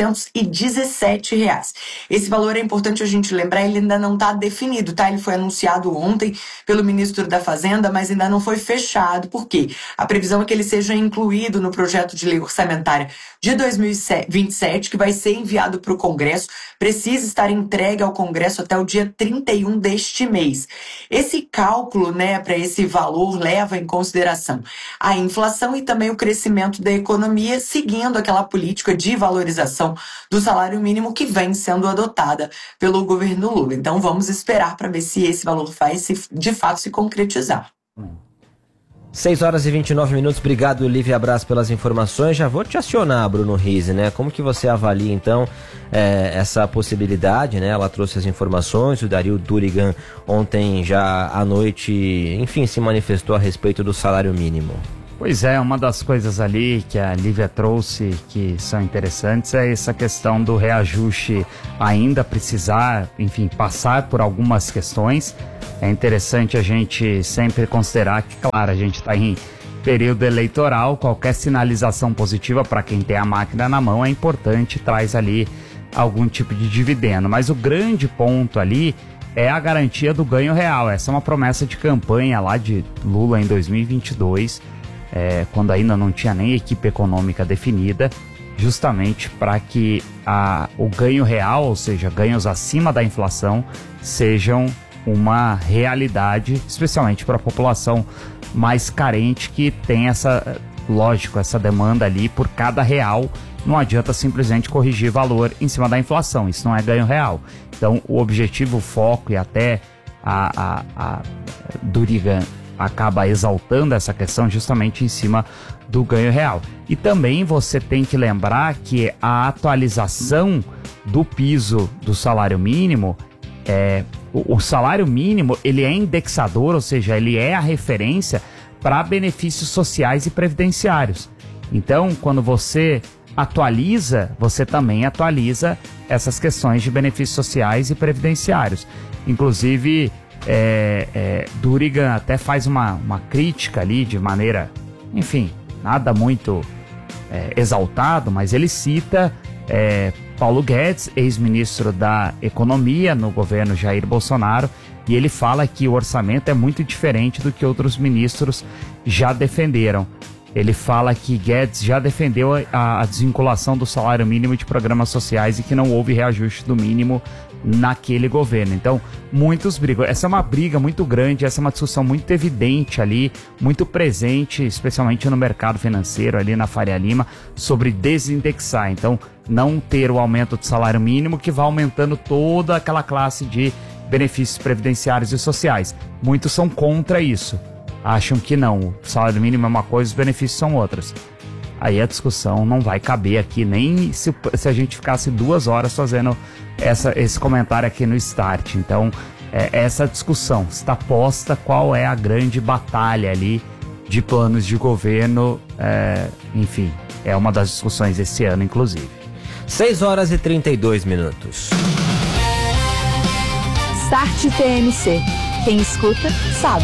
1.717. Esse valor é importante a gente lembrar, ele ainda não está definido, tá? Ele foi anunciado ontem pelo ministro da Fazenda, mas ainda não foi fechado. Por quê? A previsão é que ele seja incluído no projeto de lei orçamentária de 2027, que vai ser enviado para o Congresso, precisa estar entregue ao Congresso até o dia 31 deste mês. Esse cálculo, né, para esse valor leva em consideração a inflação e também o crescimento da economia, seguindo aquela política de valorização do salário mínimo que vem sendo adotada pelo governo Lula. Então vamos esperar para ver se esse valor vai de fato se concretizar. 6 horas e 29 minutos, obrigado Lívia Braz pelas informações. Já vou te acionar, Bruno Rizzi, né? Como que você avalia então essa possibilidade, né? Ela trouxe as informações, o Dario Durigan ontem já à noite, enfim, se manifestou a respeito do salário mínimo. Pois é, uma das coisas ali que a Lívia trouxe que são interessantes é essa questão do reajuste ainda precisar, enfim, passar por algumas questões. É interessante a gente sempre considerar que, claro, a gente está em período eleitoral, qualquer sinalização positiva para quem tem a máquina na mão é importante, traz ali algum tipo de dividendo. Mas o grande ponto ali é a garantia do ganho real. Essa é uma promessa de campanha lá de Lula em 2022, quando ainda não tinha nem equipe econômica definida, justamente para que o ganho real, ou seja, ganhos acima da inflação, sejam uma realidade, especialmente para a população mais carente que tem essa demanda ali por cada real. Não adianta simplesmente corrigir valor em cima da inflação, isso não é ganho real. Então o objetivo, o foco, e até a Durigan acaba exaltando essa questão justamente em cima do ganho real. E também você tem que lembrar que a atualização do piso do salário mínimo o salário mínimo, ele é indexador, ou seja, ele é a referência para benefícios sociais e previdenciários. Então, quando você atualiza, você também atualiza essas questões de benefícios sociais e previdenciários. Inclusive, Durigan até faz uma crítica ali de maneira, enfim, nada muito exaltado, mas ele cita Paulo Guedes, ex-ministro da Economia no governo Jair Bolsonaro, e ele fala que o orçamento é muito diferente do que outros ministros já defenderam. Ele fala que Guedes já defendeu a desvinculação do salário mínimo de programas sociais e que não houve reajuste do mínimo naquele governo. Então, muitos brigam. Essa é uma briga muito grande, essa é uma discussão muito evidente ali, muito presente, especialmente no mercado financeiro, ali na Faria Lima, sobre desindexar. Então, não ter o aumento do salário mínimo que vai aumentando toda aquela classe de benefícios previdenciários e sociais. Muitos são contra isso. Acham que não, o salário mínimo é uma coisa, os benefícios são outras. Aí a discussão não vai caber aqui, nem se a gente ficasse 2 horas fazendo esse comentário aqui no Start. Então, essa discussão está posta, qual é a grande batalha ali de planos de governo, enfim, é uma das discussões esse ano, inclusive. 6 horas e 32 minutos. Start TMC. Quem escuta, sabe.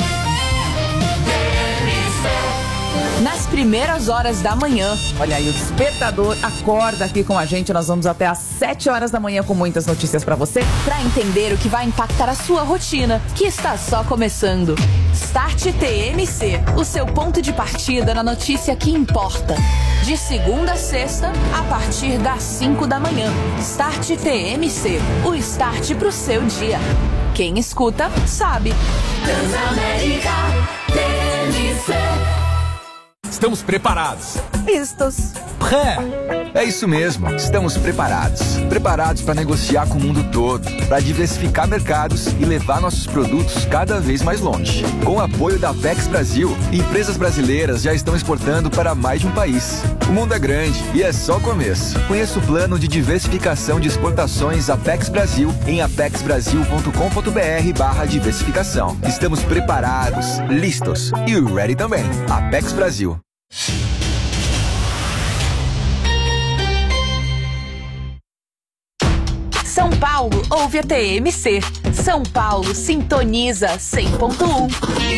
Nas primeiras horas da manhã. Olha aí, o despertador acorda aqui com a gente. Nós vamos até às 7 horas da manhã com muitas notícias pra você. Pra entender o que vai impactar a sua rotina, que está só começando. Start TMC, o seu ponto de partida na notícia que importa. De segunda a sexta, a partir das 5 da manhã. Start TMC, o start pro seu dia. Quem escuta, sabe. Transamérica TMC. Estamos preparados. Vistos. É isso mesmo, estamos preparados. Preparados para negociar com o mundo todo, para diversificar mercados e levar nossos produtos cada vez mais longe. Com o apoio da Apex Brasil, empresas brasileiras já estão exportando para mais de um país. O mundo é grande e é só o começo. Conheça o plano de diversificação de exportações Apex Brasil em apexbrasil.com.br/diversificação. Estamos preparados, listos e ready também. Apex Brasil. São Paulo ouve a TMC. São Paulo sintoniza 100.1.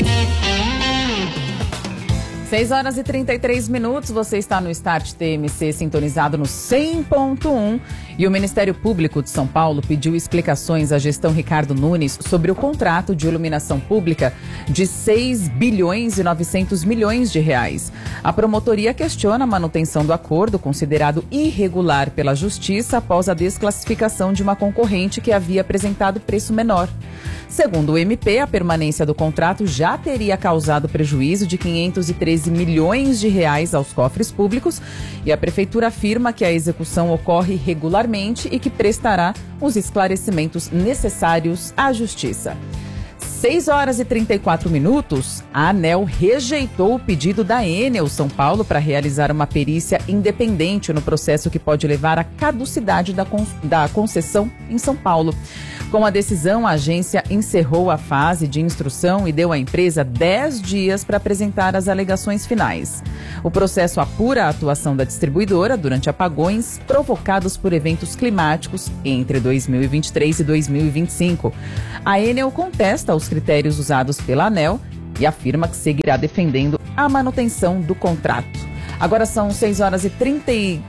6 horas e 33 minutos, você está no Start TMC sintonizado no 100.1 e o Ministério Público de São Paulo pediu explicações à gestão Ricardo Nunes sobre o contrato de iluminação pública de 6 bilhões e 900 milhões de reais. A promotoria questiona a manutenção do acordo, considerado irregular pela Justiça após a desclassificação de uma concorrente que havia apresentado preço menor. Segundo o MP, a permanência do contrato já teria causado prejuízo de 513 milhões de reais aos cofres públicos e a Prefeitura afirma que a execução ocorre regularmente e que prestará os esclarecimentos necessários à Justiça. 6h34, a ANEEL rejeitou o pedido da Enel São Paulo para realizar uma perícia independente no processo que pode levar à caducidade da concessão em São Paulo. Com a decisão, a agência encerrou a fase de instrução e deu à empresa 10 dias para apresentar as alegações finais. O processo apura a atuação da distribuidora durante apagões provocados por eventos climáticos entre 2023 e 2025. A Enel contesta os critérios usados pela ANEEL e afirma que seguirá defendendo a manutenção do contrato. Agora são 6h35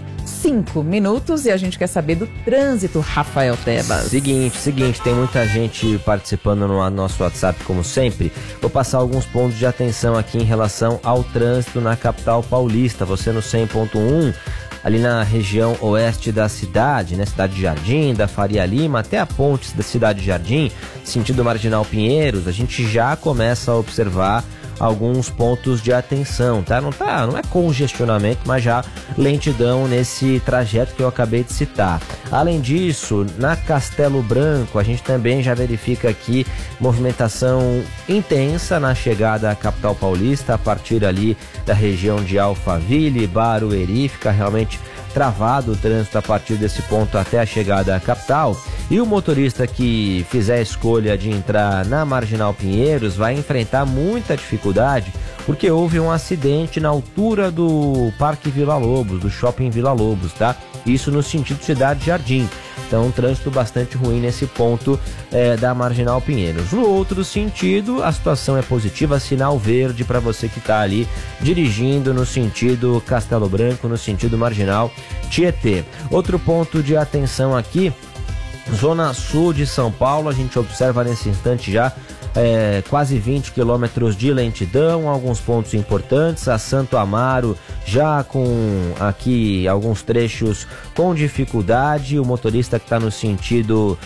e a gente quer saber do trânsito, Rafael Tebas. Seguinte, tem muita gente participando no nosso WhatsApp, como sempre. Vou passar alguns pontos de atenção aqui em relação ao trânsito na capital paulista. Você no 100.1, ali na região oeste da cidade, né? Cidade Jardim, da Faria Lima, até a ponte da Cidade Jardim, sentido Marginal Pinheiros, a gente já começa a observar alguns pontos de atenção, tá? Não é congestionamento, mas já lentidão nesse trajeto que eu acabei de citar. Além disso, na Castelo Branco, a gente também já verifica aqui movimentação intensa na chegada à capital paulista, a partir ali da região de Alphaville, Barueri, fica realmente travado o trânsito a partir desse ponto até a chegada à capital. E o motorista que fizer a escolha de entrar na Marginal Pinheiros vai enfrentar muita dificuldade, porque houve um acidente na altura do Parque Vila Lobos, do Shopping Vila Lobos, tá? Isso no sentido Cidade Jardim. Então, um trânsito bastante ruim nesse ponto da Marginal Pinheiros. No outro sentido, a situação é positiva, sinal verde para você que está ali dirigindo no sentido Castelo Branco, no sentido Marginal Tietê. Outro ponto de atenção aqui, Zona Sul de São Paulo, a gente observa nesse instante já quase 20 quilômetros de lentidão, alguns pontos importantes. A Santo Amaro já com aqui alguns trechos com dificuldade. O motorista que está no sentido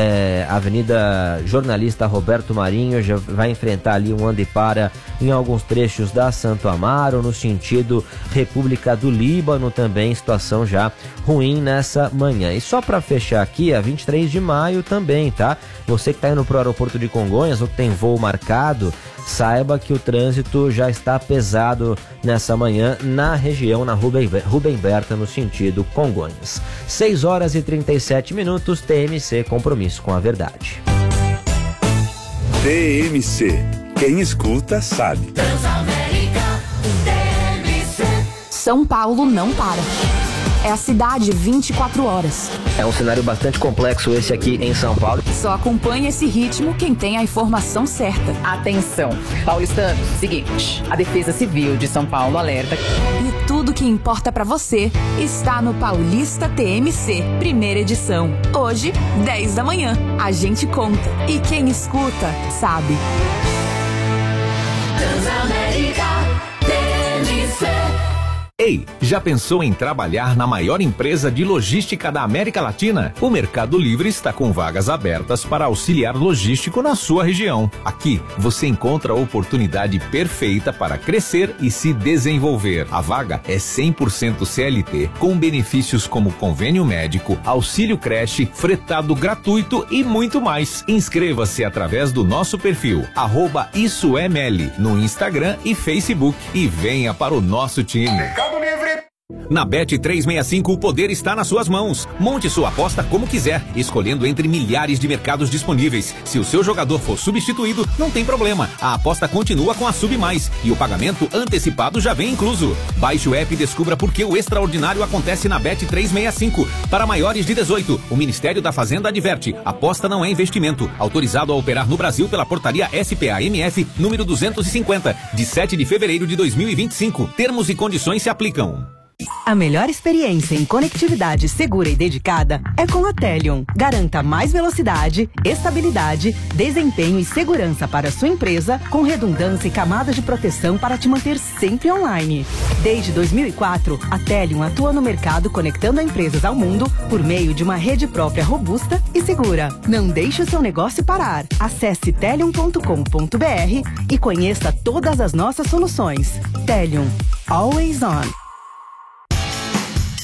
Avenida Jornalista Roberto Marinho já vai enfrentar ali um anda e para em alguns trechos da Santo Amaro. No sentido República do Líbano também situação já ruim nessa manhã. E só para fechar aqui, a 23 de maio também, tá? Você que está indo para o aeroporto de Congonhas ou que tem voo marcado, saiba que o trânsito já está pesado nessa manhã na região, na Rubem Berta, no sentido Congonhas. 6h37, TMC, compromisso com a verdade. TMC, quem escuta sabe. São Paulo não para. É a cidade 24 horas. É um cenário bastante complexo esse aqui em São Paulo. Só acompanha esse ritmo quem tem a informação certa. Atenção, paulistanos, seguinte, a Defesa Civil de São Paulo alerta. E tudo que importa pra você está no Paulista TMC, primeira edição. Hoje, 10 da manhã. A gente conta. E quem escuta, sabe. Transamérica TMC. Ei, já pensou em trabalhar na maior empresa de logística da América Latina? O Mercado Livre está com vagas abertas para auxiliar logístico na sua região. Aqui, você encontra a oportunidade perfeita para crescer e se desenvolver. A vaga é 100% CLT, com benefícios como convênio médico, auxílio creche, fretado gratuito e muito mais. Inscreva-se através do nosso perfil, @IssoEML, no Instagram e Facebook, e venha para o nosso time. Na Bet365 o poder está nas suas mãos. Monte sua aposta como quiser, escolhendo entre milhares de mercados disponíveis. Se o seu jogador for substituído, não tem problema. A aposta continua com a Sub Mais e o pagamento antecipado já vem incluso. Baixe o app e descubra por que o extraordinário acontece na Bet365. Para maiores de 18, o Ministério da Fazenda adverte: aposta não é investimento. Autorizado a operar no Brasil pela portaria SPA-MF número 250, de 7 de fevereiro de 2025. Termos e condições se aplicam. A melhor experiência em conectividade segura e dedicada é com a Telion. Garanta mais velocidade, estabilidade, desempenho e segurança para a sua empresa, com redundância e camadas de proteção para te manter sempre online. Desde 2004, a Telion atua no mercado conectando empresas ao mundo por meio de uma rede própria robusta e segura. Não deixe o seu negócio parar. Acesse telion.com.br e conheça todas as nossas soluções. Telion. Always on.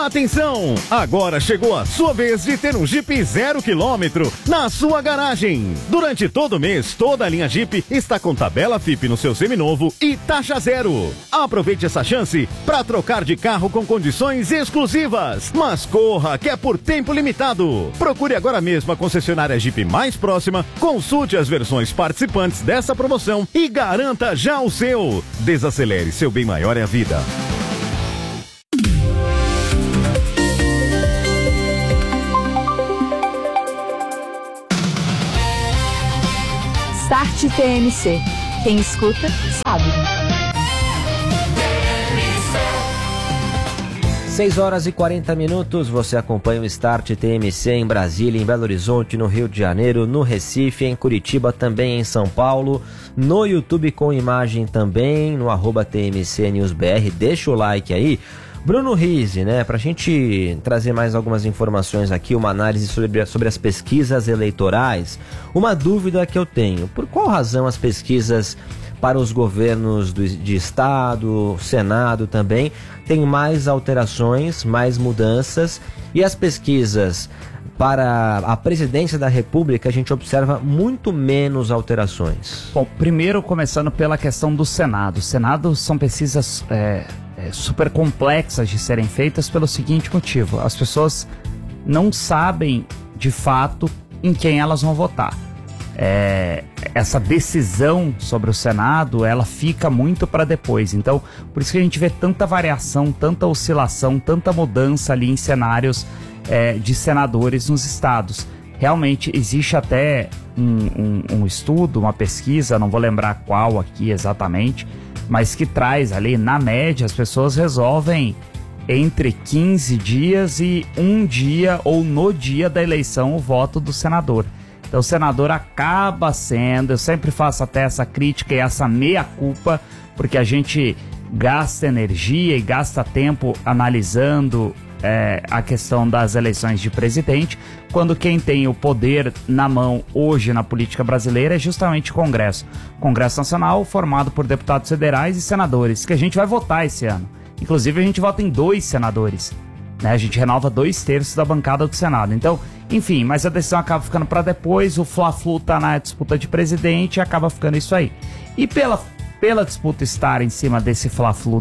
Atenção! Agora chegou a sua vez de ter um Jeep 0 km na sua garagem. Durante todo o mês, toda a linha Jeep está com tabela FIP no seu seminovo e taxa zero. Aproveite essa chance para trocar de carro com condições exclusivas. Mas corra, que é por tempo limitado. Procure agora mesmo a concessionária Jeep mais próxima, consulte as versões participantes dessa promoção e garanta já o seu. Desacelere, seu bem maior é a vida. Start TMC. Quem escuta, sabe. 6h40, você acompanha o Start TMC em Brasília, em Belo Horizonte, no Rio de Janeiro, no Recife, em Curitiba, também em São Paulo, no YouTube com imagem também, no @TMCNewsBR, deixa o like aí. Bruno Rizzi, né, pra gente trazer mais algumas informações aqui, uma análise sobre as pesquisas eleitorais, uma dúvida que eu tenho, por qual razão as pesquisas para os governos de estado, Senado também, tem mais alterações, mais mudanças, e as pesquisas para a presidência da República a gente observa muito menos alterações? Bom, primeiro começando pela questão do Senado. O Senado são pesquisas super complexas de serem feitas pelo seguinte motivo: as pessoas não sabem de fato em quem elas vão votar. Essa decisão sobre o Senado, ela fica muito para depois. Então, por isso que a gente vê tanta variação, tanta oscilação, tanta mudança ali em cenários de senadores nos estados. Realmente existe até um estudo, uma pesquisa, não vou lembrar qual aqui exatamente, mas que traz ali, na média, as pessoas resolvem entre 15 dias e um dia ou no dia da eleição o voto do senador. Então o senador acaba sendo, eu sempre faço até essa crítica e essa meia-culpa, porque a gente gasta energia e gasta tempo analisando a questão das eleições de presidente, quando quem tem o poder na mão hoje na política brasileira é justamente o Congresso. Congresso Nacional, formado por deputados federais e senadores, que a gente vai votar esse ano. Inclusive a gente vota em 2 senadores, né? A gente renova 2/3 da bancada do Senado. Então, enfim, mas a decisão acaba ficando para depois, o Fla-Flu tá na disputa de presidente e acaba ficando isso aí. E pela disputa estar em cima desse Fla-Flu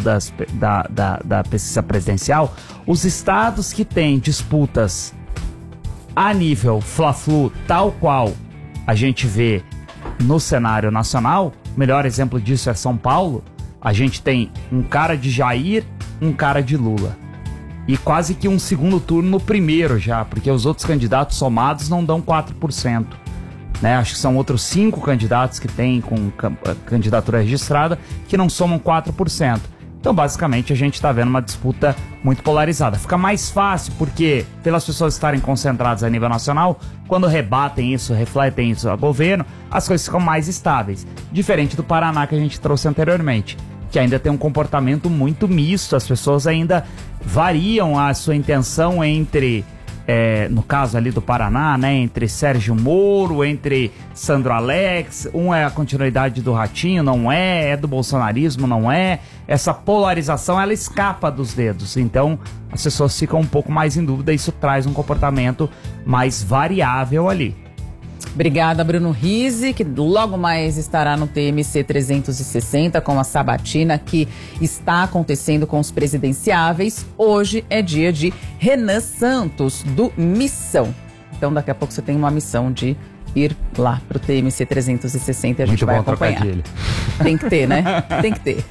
da pesquisa presidencial, os estados que têm disputas a nível Fla-Flu, tal qual a gente vê no cenário nacional, o melhor exemplo disso é São Paulo, a gente tem um cara de Jair, um cara de Lula. E quase que um segundo turno no primeiro já, porque os outros candidatos somados não dão 4%. Né? Acho que são outros 5 candidatos que têm com candidatura registrada que não somam 4%. Então, basicamente, a gente está vendo uma disputa muito polarizada. Fica mais fácil porque, pelas pessoas estarem concentradas a nível nacional, quando rebatem isso, refletem isso ao governo, as coisas ficam mais estáveis. Diferente do Paraná que a gente trouxe anteriormente, que ainda tem um comportamento muito misto. As pessoas ainda variam a sua intenção entre... no caso ali do Paraná, né, entre Sérgio Moro, entre Sandro Alex, um é a continuidade do Ratinho, não é do bolsonarismo, não é. Essa polarização, ela escapa dos dedos, então as pessoas ficam um pouco mais em dúvida, isso traz um comportamento mais variável ali. Obrigada, Bruno Rizzi, que logo mais estará no TMC 360 com a sabatina que está acontecendo com os presidenciáveis. Hoje é dia de Renan Santos, do Missão. Então, daqui a pouco você tem uma missão de ir lá pro TMC 360 e a gente vai acompanhar. Tem que ter, né? Tem que ter.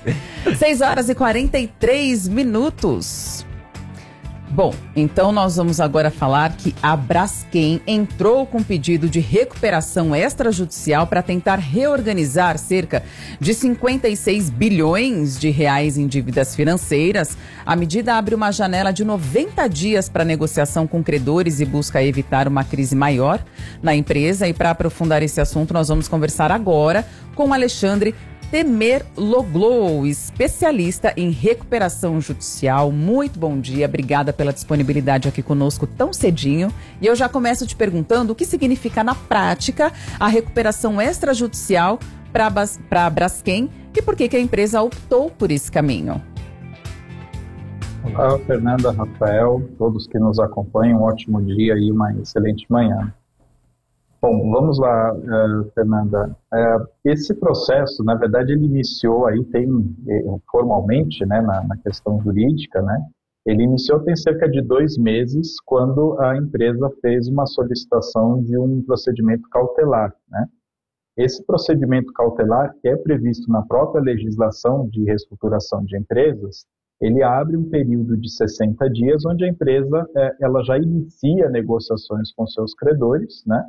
6h43. Bom, então nós vamos agora falar que a Braskem entrou com pedido de recuperação extrajudicial para tentar reorganizar cerca de 56 bilhões de reais em dívidas financeiras. A medida abre uma janela de 90 dias para negociação com credores e busca evitar uma crise maior na empresa. E para aprofundar esse assunto, nós vamos conversar agora com Alexandre Temerloglu, especialista em recuperação judicial. Muito bom dia, obrigada pela disponibilidade aqui conosco tão cedinho. E eu já começo te perguntando o que significa na prática a recuperação extrajudicial para a Braskem e por que a empresa optou por esse caminho. Olá, Fernanda, Rafael, todos que nos acompanham, um ótimo dia e uma excelente manhã. Bom, vamos lá, Fernanda. Esse processo, na verdade, ele iniciou aí, formalmente, né, na questão jurídica, né, ele iniciou tem cerca de 2 meses, quando a empresa fez uma solicitação de um procedimento cautelar, né. Esse procedimento cautelar, que é previsto na própria legislação de reestruturação de empresas, ele abre um período de 60 dias, onde a empresa ela já inicia negociações com seus credores, né,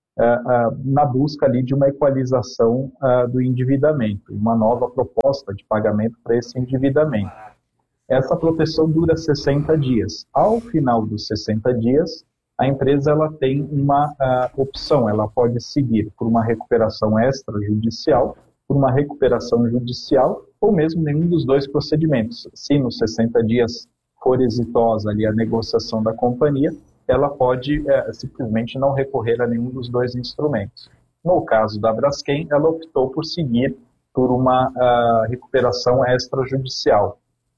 na busca ali de uma equalização do endividamento, uma nova proposta de pagamento para esse endividamento. Essa proteção dura 60 dias. Ao final dos 60 dias, a empresa ela tem uma opção, ela pode seguir por uma recuperação extrajudicial, por uma recuperação judicial, ou mesmo nenhum dos 2 procedimentos. Se nos 60 dias for exitosa ali a negociação da companhia, ela pode simplesmente não recorrer a nenhum dos 2 instrumentos. No caso da Braskem, ela optou por seguir por uma recuperação extrajudicial.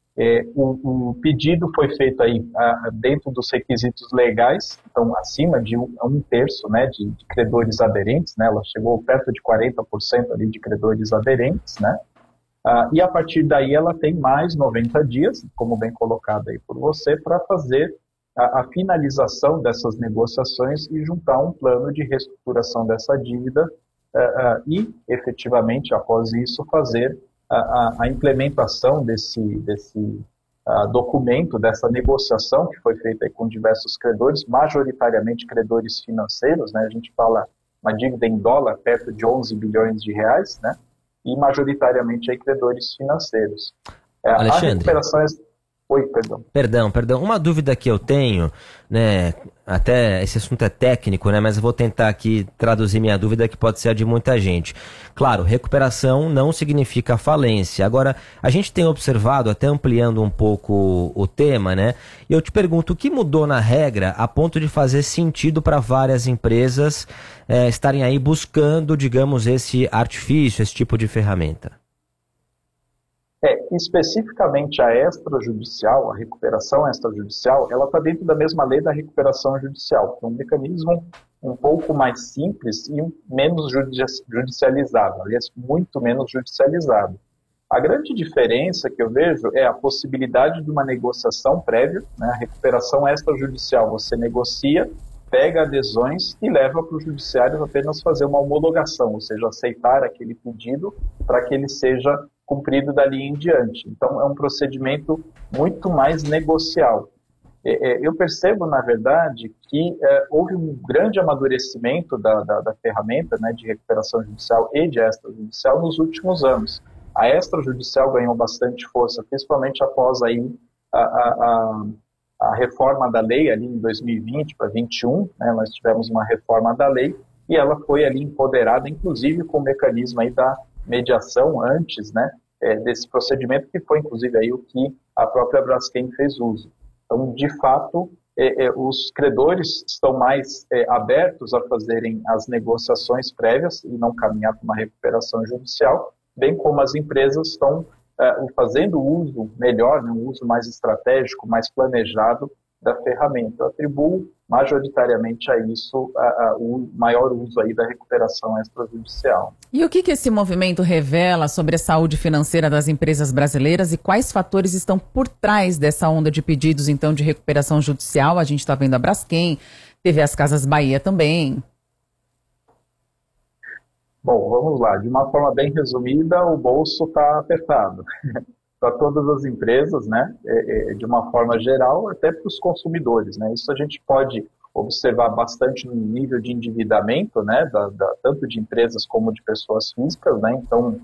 O pedido foi feito aí dentro dos requisitos legais, então acima de 1/3, né, de credores aderentes, né, ela chegou perto de 40% ali de credores aderentes, né, e a partir daí ela tem mais 90 dias, como bem colocado aí por você, para fazer a finalização dessas negociações e juntar um plano de reestruturação dessa dívida e, efetivamente, após isso, fazer a implementação desse documento, dessa negociação que foi feita aí com diversos credores, majoritariamente credores financeiros, né? A gente fala uma dívida em dólar perto de 11 bilhões de reais, né? E majoritariamente aí credores financeiros. Alexandre. A recuperação Oi, perdão. Perdão. Uma dúvida que eu tenho, né, até esse assunto é técnico, né, mas eu vou tentar aqui traduzir minha dúvida, que pode ser a de muita gente. Claro, recuperação não significa falência. Agora, a gente tem observado, até ampliando um pouco o tema, né, e eu te pergunto, o que mudou na regra a ponto de fazer sentido para várias empresas estarem aí buscando, digamos, esse artifício, esse tipo de ferramenta? Especificamente a extrajudicial, a recuperação extrajudicial, ela está dentro da mesma lei da recuperação judicial. É um mecanismo um pouco mais simples e menos judicializado, aliás, muito menos judicializado. A grande diferença que eu vejo é a possibilidade de uma negociação prévia, né? A recuperação extrajudicial, você negocia, pega adesões e leva para o judiciário apenas fazer uma homologação, ou seja, aceitar aquele pedido para que ele seja cumprido dali em diante. Então, é um procedimento muito mais negocial. Eu percebo, na verdade, que houve um grande amadurecimento da ferramenta, né, de recuperação judicial e de extrajudicial nos últimos anos. A extrajudicial ganhou bastante força, principalmente após aí a reforma da lei ali em 2020 para 2021, né, nós tivemos uma reforma da lei e ela foi ali empoderada, inclusive com o mecanismo aí da mediação antes, né, desse procedimento, que foi inclusive aí o que a própria Braskem fez uso. Então, de fato, os credores estão mais abertos a fazerem as negociações prévias e não caminhar para uma recuperação judicial, bem como as empresas estão fazendo uso melhor, né, um uso mais estratégico, mais planejado da ferramenta. Eu atribuo majoritariamente a isso o maior uso aí da recuperação extrajudicial. E o que esse movimento revela sobre a saúde financeira das empresas brasileiras e quais fatores estão por trás dessa onda de pedidos, então, de recuperação judicial? A gente está vendo a Braskem, teve as Casas Bahia também. Bom, vamos lá. De uma forma bem resumida, o bolso está apertado para todas as empresas, né? De uma forma geral, até para os consumidores, né? Isso a gente pode observar bastante no nível de endividamento, né? Tanto de empresas como de pessoas físicas, né? Então,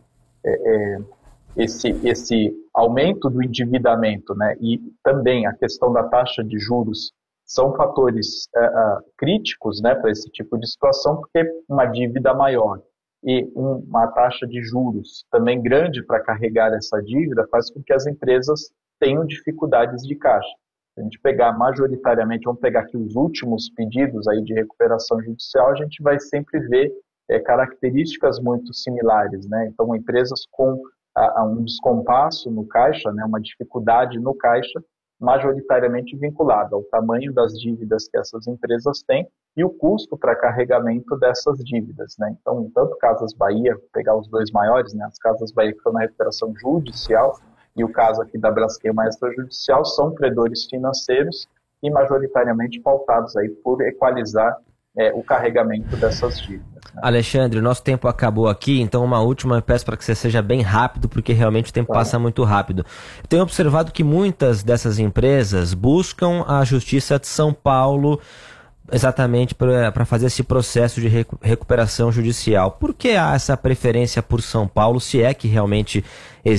esse aumento do endividamento, né? E também a questão da taxa de juros são fatores críticos, né? Para esse tipo de situação, porque uma dívida maior e uma taxa de juros também grande para carregar essa dívida faz com que as empresas tenham dificuldades de caixa. Se a gente pegar majoritariamente, vamos pegar aqui os últimos pedidos aí de recuperação judicial, a gente vai sempre ver características muito similares, né? Então, empresas com um descompasso no caixa, né, uma dificuldade no caixa, majoritariamente vinculado ao tamanho das dívidas que essas empresas têm e o custo para carregamento dessas dívidas, né? Então, tanto Casas Bahia, vou pegar os dois maiores, né? As Casas Bahia que estão na recuperação judicial e o caso aqui da Braskem, uma extrajudicial, são credores financeiros e majoritariamente pautados aí por equalizar o carregamento dessas dívidas. Né? Alexandre, o nosso tempo acabou aqui, então uma última, eu peço para que você seja bem rápido, porque realmente o tempo passa muito rápido. Eu tenho observado que muitas dessas empresas buscam a Justiça de São Paulo exatamente para fazer esse processo de recuperação judicial. Por que há essa preferência por São Paulo, se é que realmente existe